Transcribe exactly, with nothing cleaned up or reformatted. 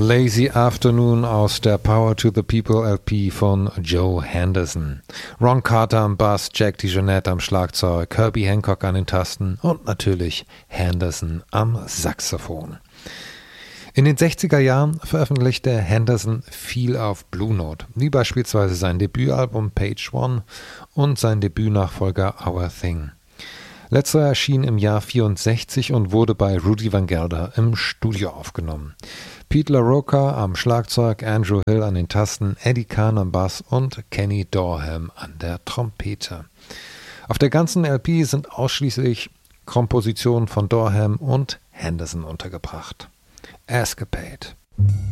Lazy Afternoon aus der Power to the People L P von Joe Henderson. Ron Carter am Bass, Jack DeJohnette am Schlagzeug, Herbie Hancock an den Tasten und natürlich Henderson am Saxophon. In den sechziger Jahren veröffentlichte Henderson viel auf Blue Note, wie beispielsweise sein Debütalbum Page One und sein Debütnachfolger Our Thing. Letzterer erschien im Jahr vierundsechzig und wurde bei Rudy Van Gelder im Studio aufgenommen. Pete LaRocca am Schlagzeug, Andrew Hill an den Tasten, Eddie Kahn am Bass und Kenny Dorham an der Trompete. Auf der ganzen L P sind ausschließlich Kompositionen von Dorham und Henderson untergebracht. Escapade.